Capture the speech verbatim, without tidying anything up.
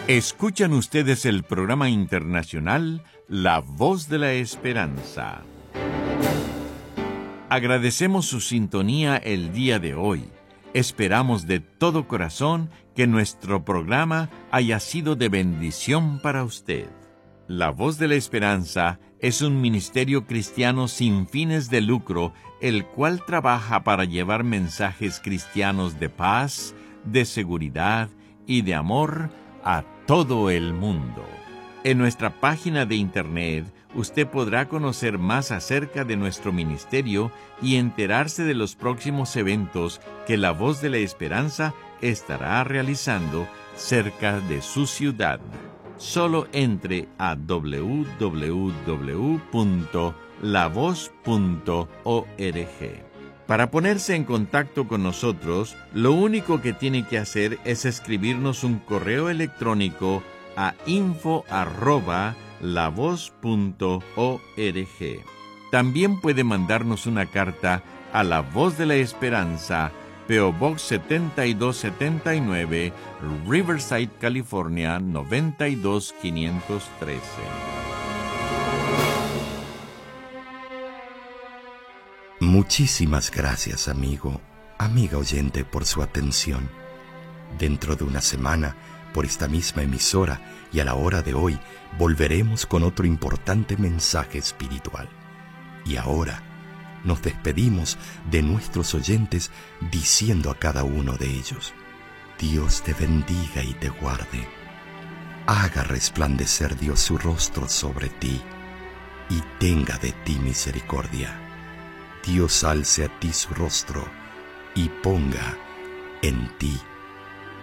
Escuchan ustedes el programa internacional La Voz de la Esperanza. Agradecemos su sintonía el día de hoy. Esperamos de todo corazón que nuestro programa haya sido de bendición para usted. La Voz de la Esperanza es un ministerio cristiano sin fines de lucro, el cual trabaja para llevar mensajes cristianos de paz, de seguridad y de amor a todo el mundo. En nuestra página de internet, usted podrá conocer más acerca de nuestro ministerio y enterarse de los próximos eventos que La Voz de la Esperanza estará realizando cerca de su ciudad. Solo entre a doble u doble u doble u punto la voz punto org. Para ponerse en contacto con nosotros, lo único que tiene que hacer es escribirnos un correo electrónico a info arroba la voz punto org. También puede mandarnos una carta a La Voz de la Esperanza, P O Box setenta y dos setenta y nueve, Riverside, California, noventa y dos quinientos trece. Muchísimas gracias, amigo, amiga oyente, por su atención. Dentro de una semana, por esta misma emisora y a la hora de hoy, volveremos con otro importante mensaje espiritual. Y ahora nos despedimos de nuestros oyentes diciendo a cada uno de ellos: Dios te bendiga y te guarde. Haga resplandecer Dios su rostro sobre ti y tenga de ti misericordia. Dios alce a ti su rostro y ponga en ti